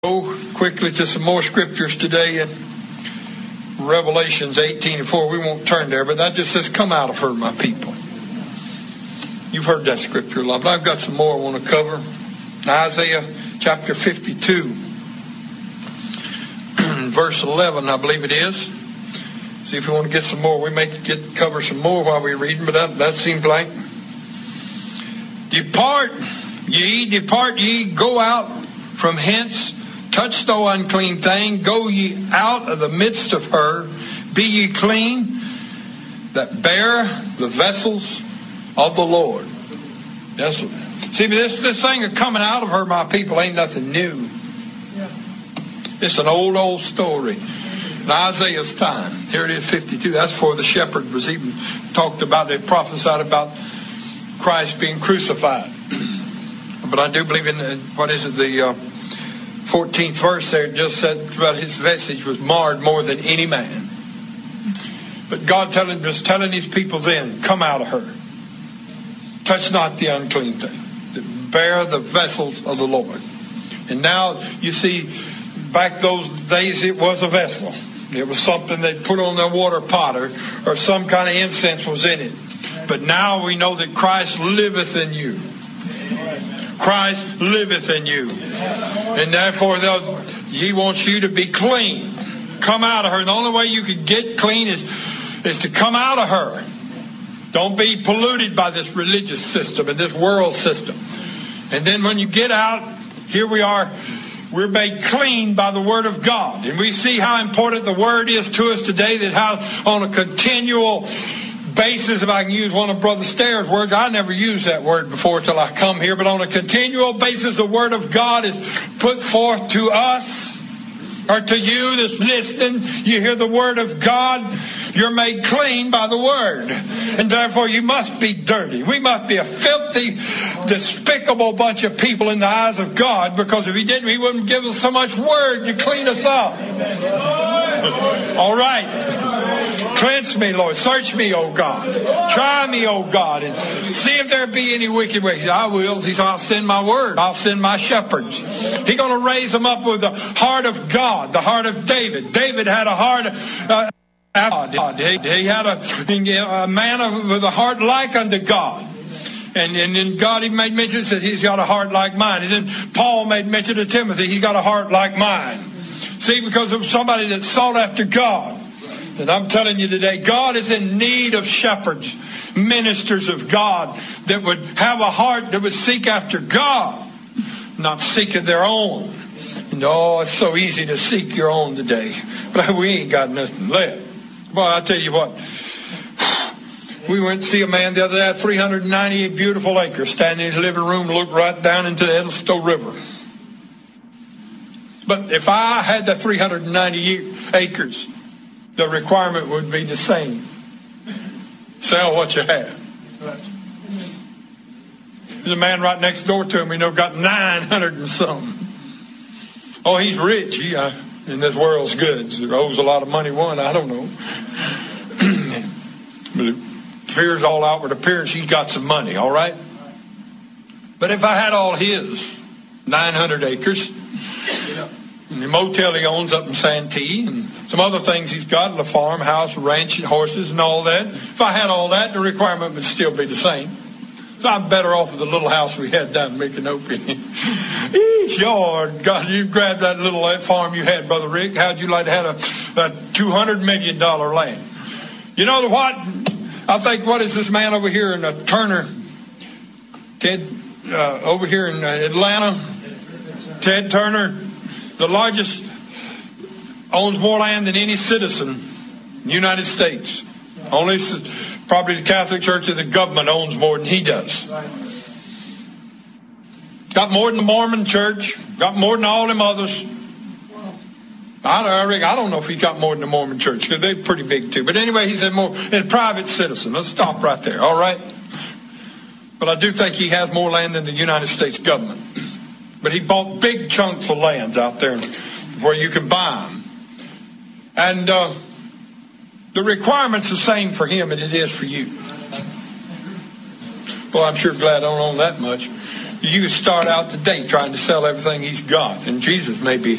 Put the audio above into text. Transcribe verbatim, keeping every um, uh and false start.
Go quickly to some more scriptures today in Revelations eighteen and four. We won't turn there, but that just says, come out of her, my people. You've heard that scripture a lot, but I've got some more I want to cover. Isaiah chapter fifty-two, verse eleven, I believe it is. See if we want to get some more. We may get cover some more while we're reading, but that, that seems like. Depart ye, depart ye, go out from hence. Touch no unclean thing. Go ye out of the midst of her. Be ye clean that bear the vessels of the Lord. That's, see, this, this thing of coming out of her, my people, ain't nothing new. It's an old, old story. In Isaiah's time. Here it is, fifty-two. That's before the shepherd was even talked about. They prophesied about Christ being crucified. But I do believe in, the, what is it, the... Uh, fourteenth verse there just said about his vestige was marred more than any man. But God telling, was telling his people then, come out of her. Touch not the unclean thing. Bear the vessels of the Lord. And now you see, back those days it was a vessel. It was something they put on their water pot or, or some kind of incense was in it. But now we know that Christ liveth in you. Christ liveth in you. And therefore, he wants you to be clean. Come out of her. And the only way you can get clean is, is to come out of her. Don't be polluted by this religious system and this world system. And then when you get out, here we are, we're made clean by the Word of God. And we see how important the Word is to us today, that how on a continual basis, if I can use one of Brother Stairs' words, I never used that word before till I come here, but on a continual basis, the Word of God is put forth to us, or to you that's listening. You hear the Word of God, you're made clean by the Word. And therefore you must be dirty. We must be a filthy, despicable bunch of people in the eyes of God, because if He didn't, He wouldn't give us so much Word to clean us up. All right. Cleanse me, Lord. Search me, O God. Try me, O God, and see if there be any wicked ways. I will. He said, I'll send my word. I'll send my shepherds. He's going to raise them up with the heart of God, the heart of David. David had a heart uh, God. He, he had a, a man of, with a heart like unto God. And, and then God, he made mention that he's got a heart like mine. And then Paul made mention to Timothy, he's got a heart like mine. See, because of somebody that sought after God. And I'm telling you today, God is in need of shepherds, ministers of God, that would have a heart that would seek after God, not seeking their own. And oh, it's so easy to seek your own today. But we ain't got nothing left. Well, I'll tell you what. We went to see a man the other day, three hundred ninety-eight beautiful acres, standing in his living room, looked right down into the Edisto River. But if I had the three hundred ninety acres, the requirement would be the same. Sell what you have. There's a man right next door to him, we know, got nine hundred and something. Oh, he's rich. He, uh, in this world's goods. He owes a lot of money, one, I don't know. But it appears all outward appearance, he's got some money, all right? But if I had all his nine hundred acres, and the motel he owns up in Santee, and some other things he's got, a farm, house, ranch, and horses, and all that. If I had all that, the requirement would still be the same. So I'm better off with the little house we had down in Micanopy. Lord God, you grabbed that little farm you had, Brother Rick. How'd you like to have a, a two hundred million dollars land? You know what? I think, what is this man over here in uh, Turner? Ted, uh, over here in uh, Atlanta? Ted Turner. The largest, owns more land than any citizen in the United States. Only probably the Catholic Church or the government owns more than he does. Got more than the Mormon Church. Got more than all them others. I don't, I don't know if he got more than the Mormon Church, because they're pretty big too. But anyway, he said more, a private citizen. Let's stop right there, all right? But I do think he has more land than the United States government. But he bought big chunks of lands out there where you can buy them. And uh, the requirement's the same for him as it is for you. Well, I'm sure glad I don't own that much. You start out the day trying to sell everything he's got, and Jesus may be